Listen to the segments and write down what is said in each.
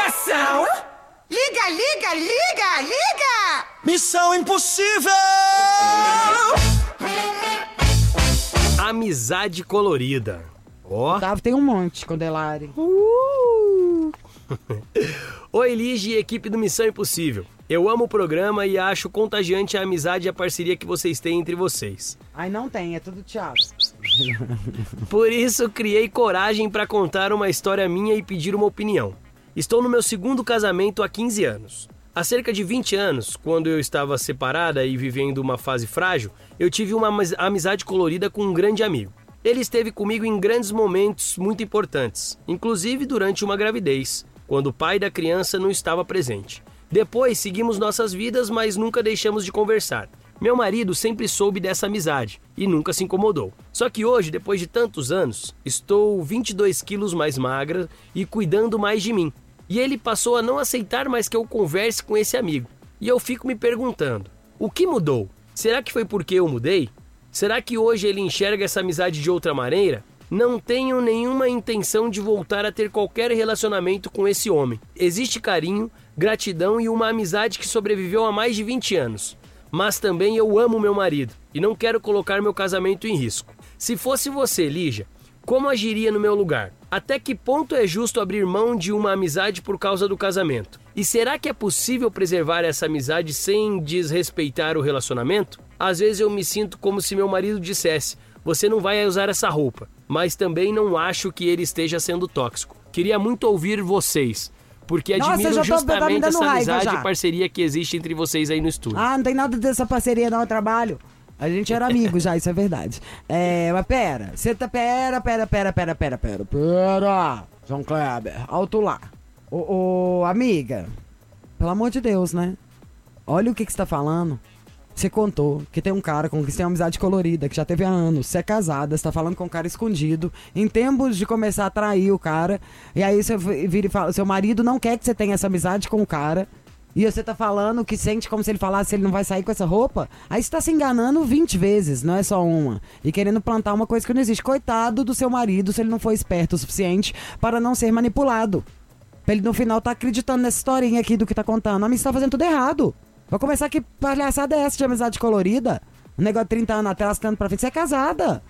Ação! Liga, liga, liga, liga! Missão Impossível! Amizade colorida. Ó. Otávio tem um monte com Delari. Oi, Lige e equipe do Missão Impossível. Eu amo o programa e acho contagiante a amizade e a parceria que vocês têm entre vocês. Ai, não tem, é tudo teatro. Por isso, criei coragem para contar uma história minha e pedir uma opinião. Estou no meu segundo casamento há 15 anos. Há cerca de 20 anos, quando eu estava separada e vivendo uma fase frágil, eu tive uma amizade colorida com um grande amigo. Ele esteve comigo em grandes momentos muito importantes, inclusive durante uma gravidez, quando o pai da criança não estava presente. Depois seguimos nossas vidas, mas nunca deixamos de conversar. Meu marido sempre soube dessa amizade e nunca se incomodou. Só que hoje, depois de tantos anos, estou 22 quilos mais magra e cuidando mais de mim. E ele passou a não aceitar mais que eu converse com esse amigo. E eu fico me perguntando, o que mudou? Será que foi porque eu mudei? Será que hoje ele enxerga essa amizade de outra maneira? Não tenho nenhuma intenção de voltar a ter qualquer relacionamento com esse homem. Existe carinho, gratidão e uma amizade que sobreviveu há mais de 20 anos. Mas também eu amo meu marido e não quero colocar meu casamento em risco. Se fosse você, Lígia, como agiria no meu lugar? Até que ponto é justo abrir mão de uma amizade por causa do casamento? E será que é possível preservar essa amizade sem desrespeitar o relacionamento? Às vezes eu me sinto como se meu marido dissesse: você não vai usar essa roupa, mas também não acho que ele esteja sendo tóxico. Queria muito ouvir vocês, porque admiro justamente essa amizade e parceria que existe entre vocês aí no estúdio. Ah, não tem nada dessa parceria não, eu trabalho. A gente era amigo já, isso é verdade. Mas pera, você tá... Pera. João Kleber, alto lá. Ô, amiga, pelo amor de Deus, né? Olha o que você tá falando. Você contou que tem um cara com quem você tem uma amizade colorida, que já teve há anos, você é casada, você tá falando com um cara escondido, em tempos de começar a trair o cara, e aí você vira e fala, seu marido não quer que você tenha essa amizade com o cara, e você tá falando que sente como se ele falasse que ele não vai sair com essa roupa, aí você tá se enganando 20 vezes, não é só uma, e querendo plantar uma coisa que não existe. Coitado do seu marido se ele não for esperto o suficiente para não ser manipulado. Pra ele no final tá acreditando nessa historinha aqui do que tá contando. A mim, você tá fazendo tudo errado. Vai começar que palhaçada é essa de amizade colorida? Um negócio de 30 anos atrás, ficando pra frente. Você é casada.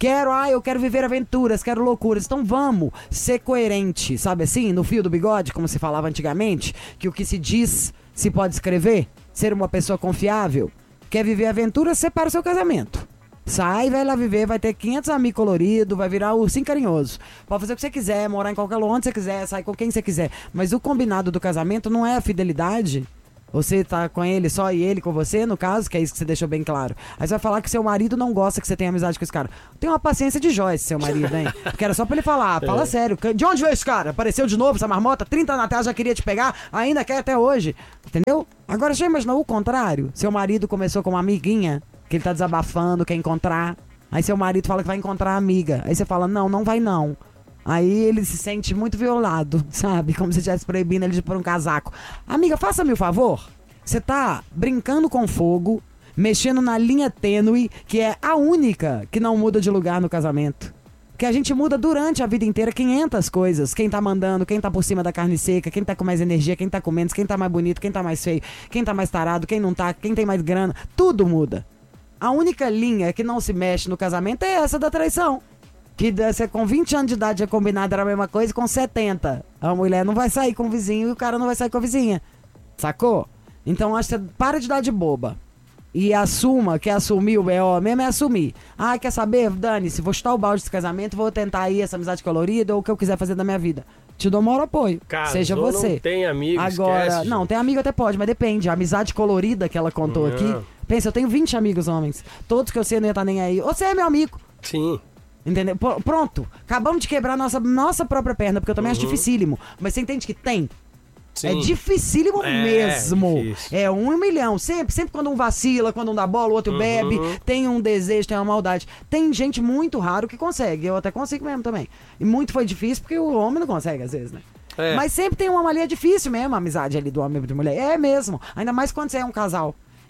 Eu quero viver aventuras, quero loucuras. Então vamos ser coerente, sabe assim? No fio do bigode, como se falava antigamente, que o que se diz se pode escrever. Ser uma pessoa confiável. Quer viver aventuras, separa o seu casamento. Sai, vai lá viver, vai ter 500 amigos coloridos, vai virar ursinho carinhoso. Pode fazer o que você quiser, morar em qualquer lugar onde você quiser, sair com quem você quiser. Mas o combinado do casamento não é a fidelidade. Você tá com ele só e ele com você, no caso, que é isso que você deixou bem claro. Aí você vai falar que seu marido não gosta que você tenha amizade com esse cara. Tem uma paciência de Joyce, seu marido, hein? Porque era só pra ele falar, fala sério. De onde veio esse cara? Apareceu de novo essa marmota, 30 anos atrás já queria te pegar, ainda quer até hoje. Entendeu? Agora já imaginou o contrário? Seu marido começou com uma amiguinha, que ele tá desabafando, quer encontrar. Aí seu marido fala que vai encontrar a amiga. Aí você fala, não vai não. Aí ele se sente muito violado, sabe? Como se estivesse proibindo ele de pôr um casaco. Amiga, faça-me o favor. Você tá brincando com fogo, mexendo na linha tênue, que é a única que não muda de lugar no casamento. Que a gente muda durante a vida inteira 500 coisas. Quem tá mandando, quem tá por cima da carne seca, quem tá com mais energia, quem tá com menos, quem tá mais bonito, quem tá mais feio, quem tá mais tarado, quem não tá, quem tem mais grana. Tudo muda. A única linha que não se mexe no casamento é essa da traição. Que você com 20 anos de idade é combinado, era a mesma coisa, com 70. A mulher não vai sair com o vizinho e o cara não vai sair com a vizinha. Sacou? Então acho que você para de dar de boba. E assuma que assumir o B.O. mesmo é assumir. Ah, quer saber? Dane-se, vou chutar o balde desse casamento, vou tentar aí essa amizade colorida ou o que eu quiser fazer da minha vida. Te dou maior apoio. Casou, seja você. Não tem amigo, agora, esquece, não, tem amigo até pode, mas depende. A amizade colorida que ela contou aqui. Pensa, eu tenho 20 amigos homens. Todos que eu sei não ia estar nem aí. Você é meu amigo. Sim. Entendeu? Pronto. Acabamos de quebrar nossa própria perna, porque eu também acho dificílimo. Mas você entende que tem? Sim. É dificílimo mesmo. Difícil. É 1 em 1 milhão. Sempre quando um vacila, quando um dá bola, o outro bebe, tem um desejo, tem uma maldade. Tem gente muito raro que consegue. Eu até consigo mesmo também. E muito foi difícil porque o homem não consegue às vezes, né? Mas sempre tem uma malia difícil mesmo, a amizade ali do homem e da mulher. É mesmo. Ainda mais quando você é um casal.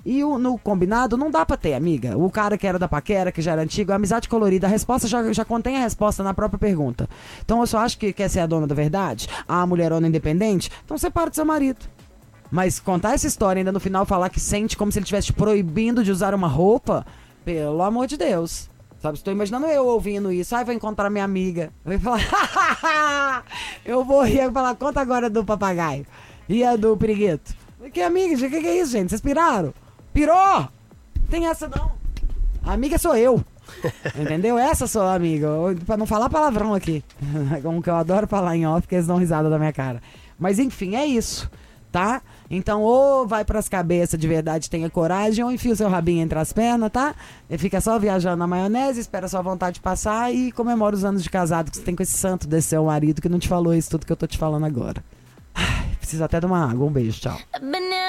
E no combinado não dá pra ter, amiga. O cara que era da paquera, que já era antigo, a amizade colorida, a resposta já contém a resposta na própria pergunta. Então eu só acho que quer ser a dona da verdade, a mulherona independente, então separa do seu marido. Mas contar essa história ainda no final falar que sente como se ele estivesse te proibindo de usar uma roupa, pelo amor de Deus. Sabe, estou imaginando eu ouvindo isso. Ai, vou encontrar minha amiga. Eu vou falar, eu vou rir e falar, conta agora do papagaio. E a do piriguito. Que amiga, o que é isso, gente? Vocês piraram? Pirou! Tem essa não. A amiga sou eu. Entendeu? Essa sou a amiga. Pra não falar palavrão aqui. Como que eu adoro falar em off, porque eles dão risada da minha cara. Mas enfim, é isso. Tá? Então, ou vai pras cabeças de verdade, tenha coragem, ou enfia o seu rabinho entre as pernas, tá? E fica só viajando na maionese, espera sua vontade passar e comemora os anos de casado que você tem com esse santo desse seu marido que não te falou isso tudo que eu tô te falando agora. Ai, preciso até de uma água. Um beijo, tchau.